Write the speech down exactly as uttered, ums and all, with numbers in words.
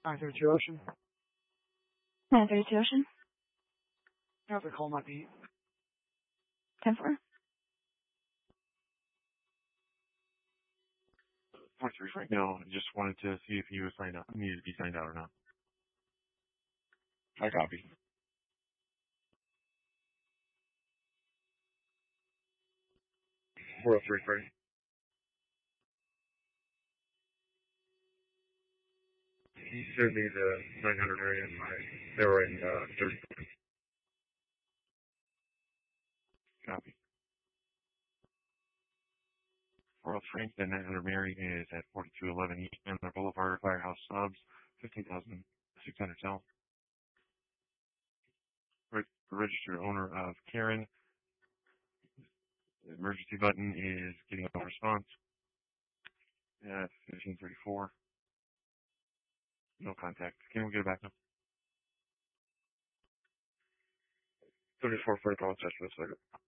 nine thirty-two Ocean. nine thirty-two Ocean. Yeah, the call might be. ten four. forty-three Frank. No, I just wanted to see if he was signed out, needed to be signed out or not. I copy. four oh three Frank. He sent me the nine hundred area. They were in uh, thirty. Copy. four oh Frank, the nine hundred Mary is at forty-two eleven East Mandler Boulevard, Firehouse Subs, fifteen thousand six hundred South. The registered owner of Karen. The emergency button is getting a response at fifteen thirty-four. No contact. Can we get it back now? thirty-four Frank, I'll touch for a second.